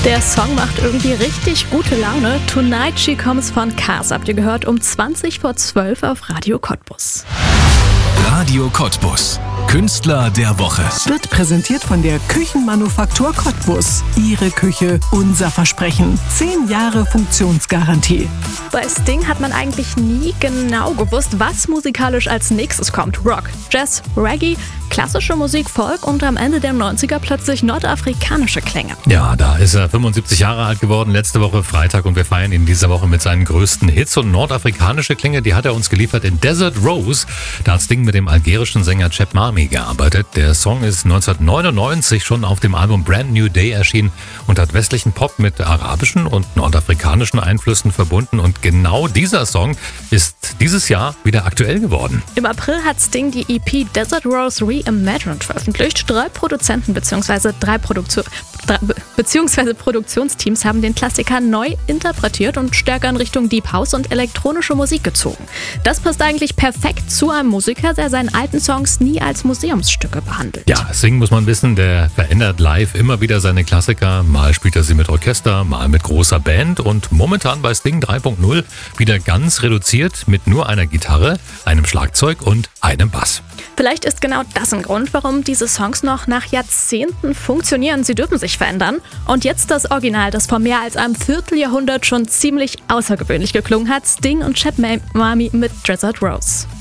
Der Song macht irgendwie richtig gute Laune. Tonight She Comes von Cars habt ihr gehört um 20:12 auf Radio Cottbus. Radio Cottbus. Künstler der Woche. Wird präsentiert von der Küchenmanufaktur Cottbus. Ihre Küche, unser Versprechen. 10 Jahre Funktionsgarantie. Bei Sting hat man eigentlich nie genau gewusst, was musikalisch als nächstes kommt. Rock, Jazz, Reggae, klassische Musik, Folk und am Ende der 90er plötzlich nordafrikanische Klänge. Ja, da ist er 75 Jahre alt geworden, letzte Woche Freitag, und wir feiern ihn dieser Woche mit seinen größten Hits. Und nordafrikanische Klänge, die hat er uns geliefert in Desert Rose. Da hat Sting mit dem algerischen Sänger Cheb Mami gearbeitet. Der Song ist 1999 schon auf dem Album Brand New Day erschienen und hat westlichen Pop mit arabischen und nordafrikanischen Einflüssen verbunden. Und genau dieser Song ist dieses Jahr wieder aktuell geworden. Im April hat Sting die EP Desert Rose Reimagined veröffentlicht. 3 Produzenten bzw. Produktionsteams haben den Klassiker neu interpretiert und stärker in Richtung Deep House und elektronische Musik gezogen. Das passt eigentlich perfekt zu einem Musiker, der seinen alten Songs nie als Museumsstücke behandelt. Ja, Sting, muss man wissen, der verändert live immer wieder seine Klassiker. Mal spielt er sie mit Orchester, mal mit großer Band und momentan bei Sting 3.0 wieder ganz reduziert mit nur einer Gitarre, einem Schlagzeug und einem Bass. Vielleicht ist genau das ein Grund, warum diese Songs noch nach Jahrzehnten funktionieren. Sie dürfen sich verändern. Und jetzt das Original, das vor mehr als einem Vierteljahrhundert schon ziemlich außergewöhnlich geklungen hat. Sting und Cheb Mami mit Desert Rose.